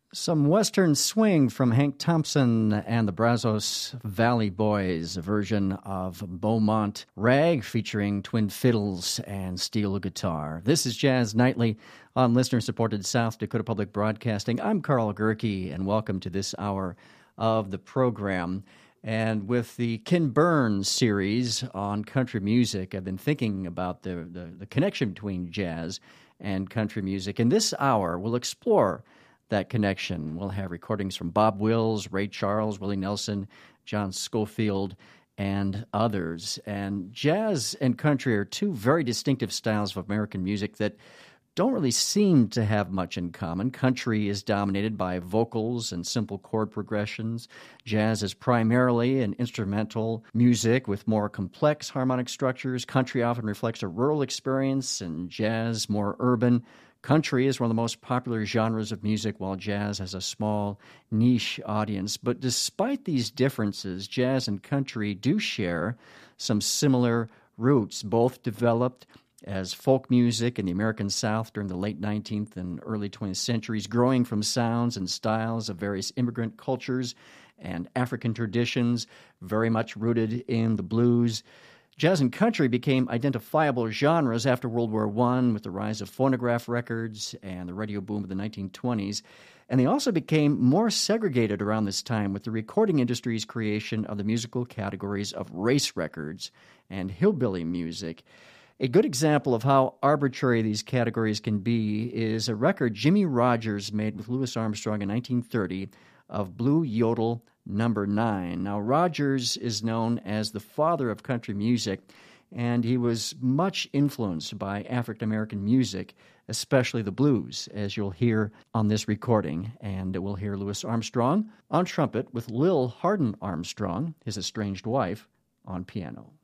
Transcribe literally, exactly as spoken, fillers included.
Some Western swing from Hank Thompson and the Brazos Valley Boys, a version of Beaumont Rag featuring twin fiddles and steel guitar. This is Jazz Nightly on listener-supported South Dakota Public Broadcasting. I'm Carl Gerke, and welcome to this hour of the program. And with the Ken Burns series on country music, I've been thinking about the, the, the connection between jazz and country music. In this hour, we'll explore that connection. We'll have recordings from Bob Wills, Ray Charles, Willie Nelson, John Scofield, and others. And jazz and country are two very distinctive styles of American music that don't really seem to have much in common. Country is dominated by vocals and simple chord progressions. Jazz is primarily an instrumental music with more complex harmonic structures. Country often reflects a rural experience, and jazz more urban. Country is one of the most popular genres of music, while jazz has a small niche audience. But despite these differences, jazz and country do share some similar roots. Both developed as folk music in the American South during the late nineteenth and early twentieth centuries, growing from sounds and styles of various immigrant cultures and African traditions, very much rooted in the blues. Jazz and country became identifiable genres after World War One with the rise of phonograph records and the radio boom of the nineteen twenties. And they also became more segregated around this time with the recording industry's creation of the musical categories of race records and hillbilly music. A good example of how arbitrary these categories can be is a record Jimmie Rodgers made with Louis Armstrong in nineteen thirty of Blue Yodel Number Nine. Now, Rodgers is known as the father of country music, and he was much influenced by African-American music, especially the blues, as you'll hear on this recording. And we'll hear Louis Armstrong on trumpet with Lil Hardin Armstrong, his estranged wife, on piano.